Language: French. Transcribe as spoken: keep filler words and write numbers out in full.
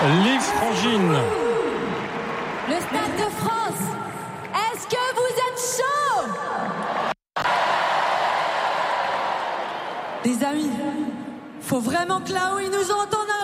Lise Frangine. Le Stade de France, est-ce que vous êtes chaud? Les amis, faut vraiment que là-haut ils nous entendent.